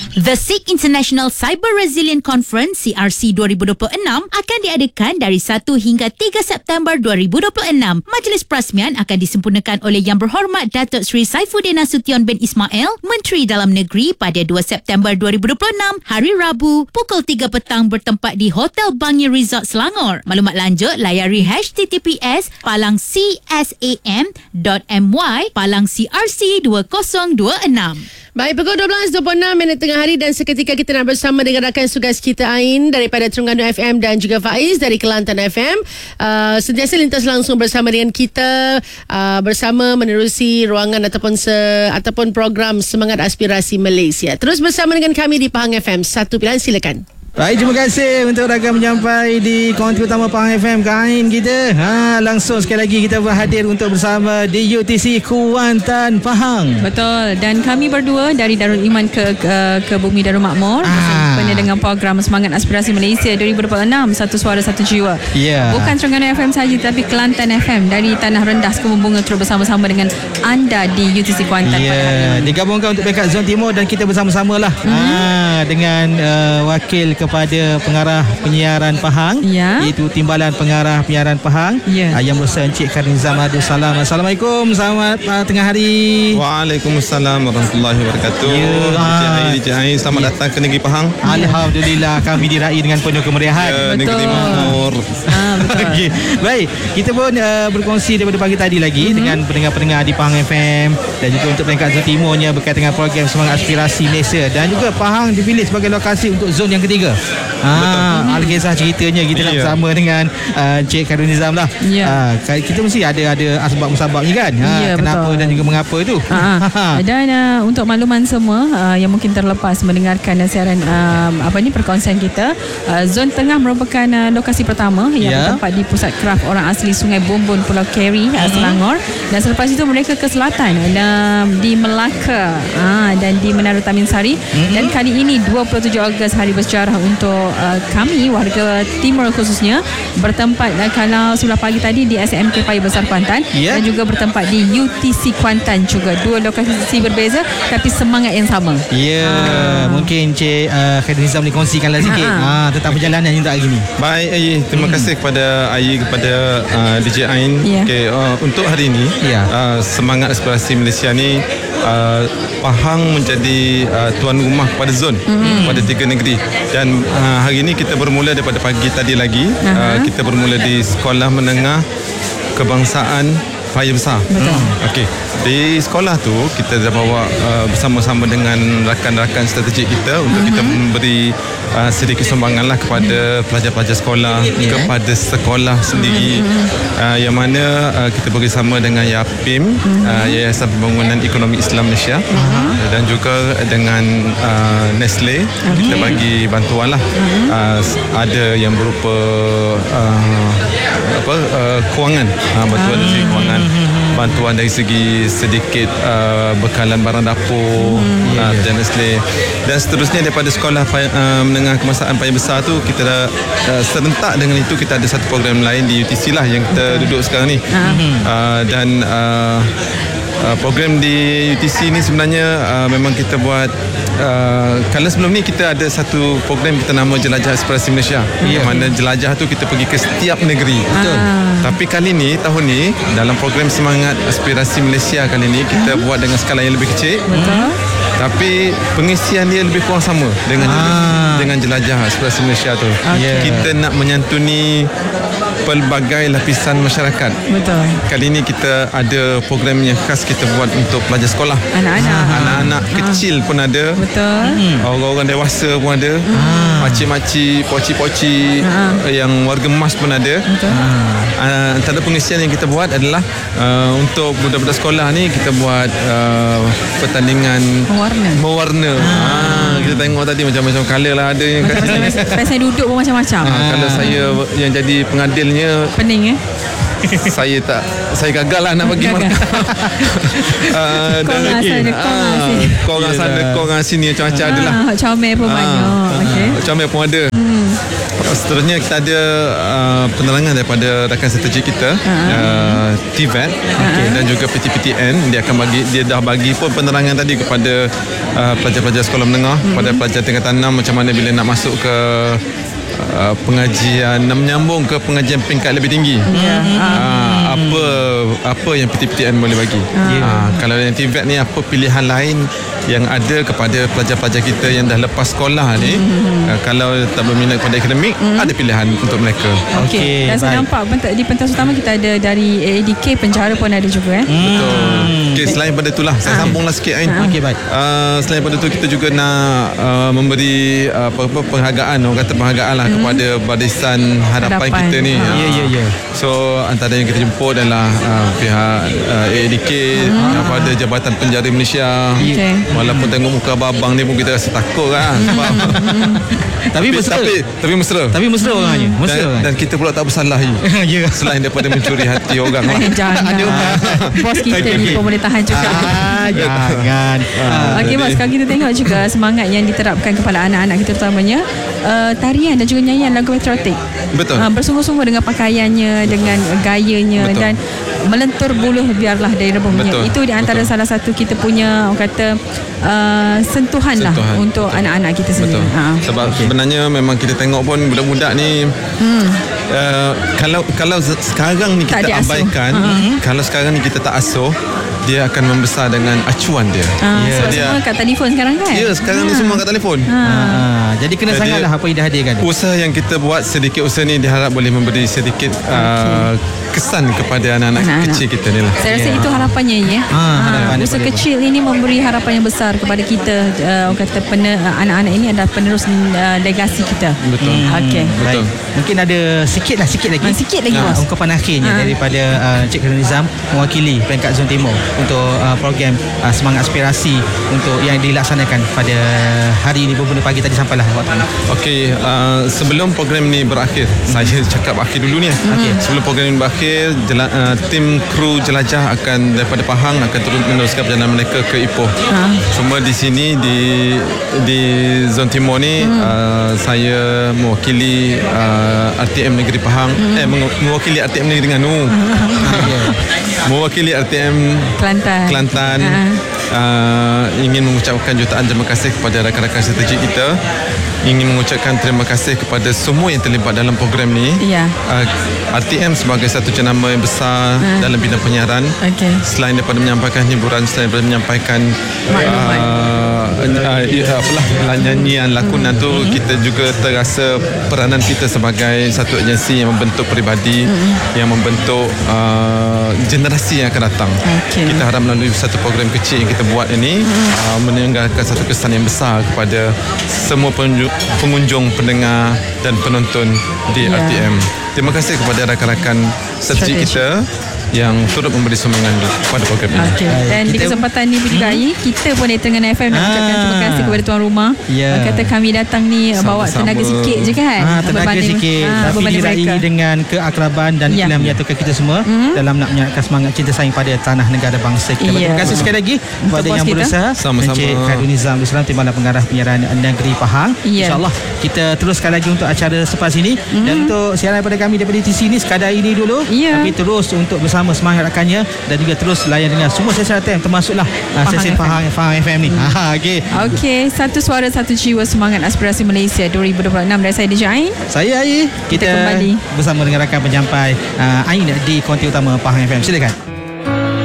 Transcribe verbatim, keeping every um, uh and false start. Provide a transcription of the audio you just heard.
The Sikh International Cyber Resilient Conference C R C dua ribu dua puluh enam akan diadakan dari satu hingga tiga September dua ribu dua puluh enam. Majlis perasmian akan disempurnakan oleh Yang Berhormat Datuk Seri Saifuddin Nasution bin Ismail, Menteri Dalam Negeri, pada dua September dua ribu dua puluh enam, hari Rabu, pukul tiga petang bertempat di Hotel Bangi Resort Selangor. Maklumat lanjut layari h t t p s palang c s a m dot m y palang c r c dua ribu dua puluh enam. Baik, pukul dua belas dua puluh enam minit tengah hari dan seketika kita nak bersama dengan rakan tugas kita Ain daripada Terengganu F M dan juga Faiz dari Kelantan F M. Uh, sentiasa lintas langsung bersama dengan kita uh, bersama menerusi ruangan ataupun se, ataupun program Semangat Aspirasi Malaysia. Terus bersama dengan kami di Pahang F M. Satu pilihan, silakan. Baik, terima kasih untuk rakan menyampai di konti utama Pahang F M Kain kita. Ha, langsung sekali lagi kita berhadir untuk bersama di U T C Kuantan Pahang. Betul, dan kami berdua dari Darul Iman ke ke, ke Bumi Darul Makmur ah. bersama dengan program Semangat Aspirasi Malaysia dua ribu dua puluh enam, Satu Suara Satu Jiwa. Yeah. Bukan Terengganu F M saja, tapi Kelantan F M dari Tanah Rendah Sekubun Bunga terus bersama-sama dengan anda di U T C Kuantan. Ya, yeah. digabungkan untuk peringkat Zon Timur dan kita bersama-sama lah mm-hmm. ha, dengan uh, wakil kepada pengarah penyiaran Pahang, ya. iaitu Timbalan Pengarah Penyiaran Pahang, ya. uh, yang berusaha Encik Karim Nizam Abdul Salam. Assalamualaikum, selamat uh, tengah hari. Waalaikumsalam warahmatullahi wabarakatuh. Ya. D J Ain, D J Ain, selamat ya. datang ke negeri Pahang. Alhamdulillah, kami diraih dengan penuh kemeriahan. Ya, betul. negeri makmur. Ah, betul. Okay. Baik, kita pun uh, berkongsi daripada pagi tadi lagi mm-hmm. dengan pendengar-pendengar di Pahang F M dan juga untuk peringkat Zon Timurnya berkaitan dengan program Semangat Aspirasi Malaysia, dan juga Pahang dipilih sebagai lokasi untuk zon yang ketiga. Ah, Al-Kisah ceritanya kita nak yeah. bersama dengan uh, Encik Karim Nizam lah. Yeah. Uh, kita mesti ada ada asbab-musababnya kan. Ha, yeah, kenapa betul. dan juga mengapa tu. Ha. Dan uh, untuk makluman semua uh, yang mungkin terlepas mendengarkan siaran uh, apa ni perkongsian kita, uh, Zon Tengah merupakan uh, lokasi pertama yang yeah. bertempat di pusat kraf orang asli Sungai Bumbun, Pulau Keri, uh, Selangor, dan selepas itu mereka ke selatan uh, di Melaka uh, dan di Menara Tamin Sari. Mm-hmm. Dan kali ini dua puluh tujuh Ogos, hari bersejarah untuk uh, kami warga timur khususnya, bertempat uh, kalau sebelah pagi tadi di S M K Paya Besar Kuantan, yeah. dan juga bertempat di U T C Kuantan juga. Dua lokasi berbeza tapi semangat yang sama. Ya, yeah. ha. mungkin Encik uh, Karim Nizam ni kongsikanlah sikit ha. ha, tentang perjalanan untuk hari ini. Baik, Ayi, terima hmm. kasih kepada Ayi, kepada uh, D J Ain. Yeah. Okay, uh, untuk hari ini yeah. uh, Semangat Aspirasi Malaysia ni uh, Pahang menjadi uh, tuan rumah kepada zon, mm-hmm. pada tiga negeri. Dan uh, hari ini kita bermula daripada pagi tadi lagi. uh, Kita bermula di Sekolah Menengah Kebangsaan Paya Besar. Betul. Okey. Di sekolah tu kita dah bawa uh, bersama-sama dengan rakan-rakan strategik kita untuk mm-hmm. kita memberi uh, sedikit sumbangan lah kepada pelajar-pelajar sekolah, yeah. kepada sekolah sendiri, mm-hmm. uh, yang mana uh, kita bekerjasama dengan YAPIM, mm-hmm. uh, Yayasan Pembangunan Ekonomi Islam Malaysia, mm-hmm. dan juga dengan uh, Nestle. Okay. Kita bagi bantuan lah. Mm-hmm. uh, ada yang berupa uh, apa uh, kewangan, uh, bantuan dari segi kewangan, bantuan dari segi sedikit uh, bekalan barang dapur, hmm, uh, dan Nestle, dan seterusnya. Daripada sekolah uh, menengah kebangsaan Paya Besar tu kita dah uh, serentak dengan itu kita ada satu program lain di U T C lah yang kita duduk sekarang ni. uh, dan uh, uh, program di U T C ni sebenarnya uh, memang kita buat uh, kalau sebelum ni kita ada satu program kita nama Jelajah Aspirasi Malaysia, yeah. yang mana jelajah tu kita pergi ke setiap negeri. Betul. Tapi kali ni, tahun ni, dalam program Semangat Aspirasi Malaysia kali ni kita hmm. buat dengan skala yang lebih kecil. Betul. Tapi pengisian dia lebih kurang sama dengan ah. dengan Jelajah Aspirasi Malaysia tu. Okay. Kita nak menyantuni pelbagai lapisan masyarakat. Betul. Kali ini kita ada program yang khas kita buat untuk pelajar sekolah. Anak-anak. Anak-anak ah. kecil pun ada. Betul. Hmm. Orang-orang dewasa pun ada. Ah. Makcik-makcik, poci-poci, ah. yang warga emas pun ada. Betul. Uh, antara pengisian yang kita buat adalah uh, untuk budak-budak sekolah ni kita buat uh, pertandingan mewarna. Mewarna. Ah. Ah, kita tengok tadi macam-macam color lah ada yang kat sini. Saya duduk pun macam-macam. Ah, kalau saya yang jadi pengadilnya, pening eh. saya tak saya gagal lah nak bagi markah. uh, kau dengan sana, kau dengan sini. Kau dengan sana, kau dengan sini macam-macam adalah. Hak comel pun banyak. Okey. Hak comel pun ada. Hmm. Seterusnya kita ada uh, penerangan daripada rakan strategi kita, uh-huh. uh, T V E T okay. dan juga P T P T N. Dia akan bagi, dia dah bagi pun penerangan tadi kepada uh, pelajar-pelajar sekolah menengah, uh-huh. kepada pelajar tingkatan enam macam mana bila nak masuk ke Uh, pengajian, nak menyambung ke pengajian peringkat lebih tinggi. Yeah. Uh, apa apa yang P T P T N boleh bagi. Yeah. Uh, kalau yang T V E T ni apa pilihan lain yang ada kepada pelajar-pelajar kita yang dah lepas sekolah ni. Mm-hmm. Uh, kalau tak berminat kepada akademik, mm-hmm. ada pilihan untuk mereka. Okey. Okay. Dan saya nampak di pentas utama kita ada dari A A D K penjara pun ada juga eh. Mm. Betul. Okay, selain pada itulah saya ah. sambunglah sikit Ain. Ah. Okey baik. Uh, selain pada itu kita juga nak uh, memberi uh, apa-apa penghargaan, orang kata penghargaan lah kepada barisan hadapan, hadapan. kita ni. Ya ya ya. So antara yang kita jemput adalah uh, pihak uh, A A D K, hmm. kepada Jabatan Penjara Malaysia. Okay. Walaupun tengok muka abang ni pun kita rasa takut kan. Tapi mesra. Tapi tapi mesra. Tapi mesra orangnya. Mesra. Dan, dan kita pula tak bersalah lagi. Ya. Selain daripada mencuri hati orang lah. Jangan. Bos kita okay, ni okay. pemerintahan juga. Ah, jangan. Ah, Okey bos, kalau kita tengok juga semangat yang diterapkan kepada anak-anak kita terutamanya uh, tarian dan juga nyanyian lagu patriotik. Betul. Uh, bersungguh-sungguh dengan pakaiannya, dengan gayanya. Betul. Dan melentur buluh biarlah dari rebungnya. Itu di antara Betul. salah satu kita punya orang kata uh, sentuhan, sentuhan lah untuk Betul. anak-anak kita sendiri. Ha. Sebab okay. sebenarnya memang kita tengok pun budak-budak ni hmm. uh, kalau kalau sekarang ni kita abaikan, uh-huh. kalau sekarang ni kita tak asuh, dia akan membesar dengan acuan dia. Ah, yeah. Sebab dia, semua kat telefon sekarang kan? Ya, sekarang ha. ni semua kat telefon. Ha. Ha. Jadi kena Jadi, sangatlah apa yang dihadirkan. Usaha yang kita buat, sedikit usaha ni diharap boleh memberi sedikit okay. uh, kesan kepada anak-anak, anak-anak kecil kita ni lah. Saya rasa yeah. itu harapannya ya. Ha, harapan ha. Usaha kecil ini memberi harapan yang besar kepada kita. Uh, orang kata pener, uh, anak-anak ini adalah penerus uh, legasi kita. Betul. Hmm. Okey. Betul. Mungkin ada sikit lah, sikit lagi. Ha, sikit lagi uh, bos. Ungkapan akhirnya ha. daripada uh, Encik Khairul Nizam mewakili peringkat Zon Timur untuk uh, program uh, Semangat Aspirasi untuk yang dilaksanakan pada hari ini bermula pagi tadi sampailah waktu ini. Okey, uh, sebelum program ni berakhir, hmm. saya cakap akhir dulu ni. Hmm. Okay. Sebelum program ni berakhir, jela- uh, tim kru jelajah akan daripada Pahang akan turun meneruskan perjalanan mereka ke Ipoh. Hmm. Cuma di sini di di Zon Timur ni hmm. uh, saya mewakili uh, R T M Negeri Pahang, hmm. eh mewakili R T M Negeri Terengganu. Hmm. Mewakili R T M Kelantan. Kelantan. Uh-huh. Uh, ingin mengucapkan jutaan terima kasih kepada rakan-rakan strategi kita. Ingin mengucapkan terima kasih kepada semua yang terlibat dalam program ni. Yeah. Uh, R T M sebagai satu jenama yang besar uh. dalam bidang penyiaran. Okay. Selain daripada menyampaikan hiburan, selain daripada menyampaikan uh, uh, uh, apalah nyanyian lakonan mm. tu, mm. kita juga terasa peranan kita sebagai satu agensi yang membentuk peribadi, mm. yang membentuk uh, generasi yang akan datang. Okay. Kita harap melalui satu program kecil yang kita buat ini mm. uh, meninggalkan satu kesan yang besar kepada semua penunjuk pengunjung, pendengar dan penonton di yeah. R T M. Terima kasih kepada rakan-rakan strategi kita yang turut memberi sumbangan kepada program ini. Okay. Dan kita, di kesempatan ni juga hmm? kita pun dari Terengganu F M nak ah. ucapkan terima kasih kepada tuan rumah. Yeah. Kata kami datang ni Sama-sama. bawa tenaga sikit je kan. Ah, tenaga berbanding, sikit ah, tapi dirai dengan keakraban dan yeah. yang menyatukan kita semua hmm? dalam nak menyatakan semangat cinta sayang pada tanah negara bangsa kita. Yeah. Terima kasih sekali lagi kepada yang kita. berusaha. Sama-sama. Encik Khairul Nizam Islam Timbalan Pengarah Penyiaran Negeri Pahang. Yeah. InsyaAllah kita teruskan lagi untuk acara selepas ini. Hmm. Dan untuk siaran daripada kami daripada T C ini sekadar ini dulu. Yeah. Tapi terus untuk bersama semangat rakannya dan juga terus layan dengan semua sesi R T M termasuklah uh, sesi Pahang Pahang F M ni. Hmm. Ha okey. Okey, satu suara satu jiwa semangat aspirasi Malaysia dua ribu dua puluh enam dari saya D J Ain. Saya Ai. Kita, kita kembali bersama dengan rakan penyampai uh, Ain di konti utama Pahang F M. Silakan.